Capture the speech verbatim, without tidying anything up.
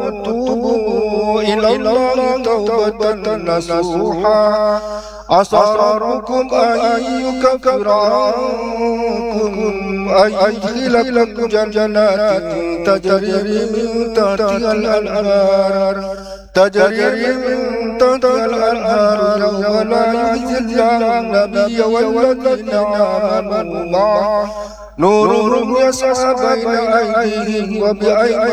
وتوبوا إلى الله توبة نصوحا عسى ربكم أن يكفر عنكم أن يدخلكم جنات تجري من تحتها الأنهار تجري من تحتها الأنهار يوم لا يخزي الله النبي والذين آمنوا معه نورهم يسعى بين أيديهم وبأيمانهم